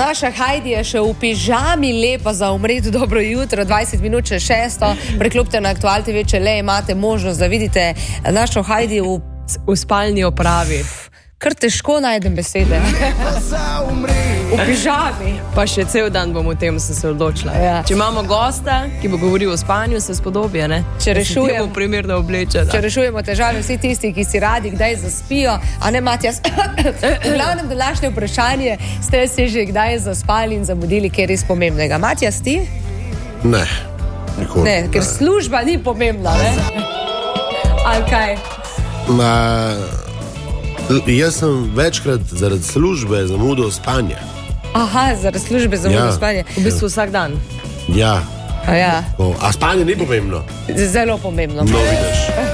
Naša Heidi je še v pižami lepa za umreti. Dobro jutro, 20 minut še 6. Preklopite na Aktual TV, če le imate možnost, da vidite našo Heidi v spalni opravi. Kar težko najdem besede. V pižami. Pa še cel dan bom v tem se odločila. Ja. Če imamo gosta, ki bo govoril o spanju, se spodobi, ne? Če rešujemo primerno oblečena. Če rešujemo težave vsi tisti, ki si radi kdaj zaspijo, a ne Matjas. V glavnem današnje vprašanje, ste se že kdaj zaspali in zamudili, kaj je res pomembnega. Matjas, ti? Ne. Nikoli. Ne, ker služba ni pomembna, ne? Ali kaj? Jaz sem večkrat zaradi službe zamudil spanje. Aha, zaradi službe zamudil spanje. V bistvu vsak dan. Ja. A ja. A spanje ni pomembno? Zelo pomembno. No, vidiš.